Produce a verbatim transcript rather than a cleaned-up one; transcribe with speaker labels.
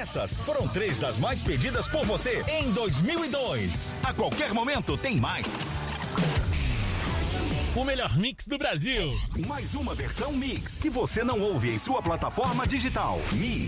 Speaker 1: Essas foram três das mais pedidas por você em dois mil e dois. A qualquer momento tem mais.
Speaker 2: O melhor mix do Brasil.
Speaker 1: Mais uma versão mix que você não ouve em sua plataforma digital. Mix.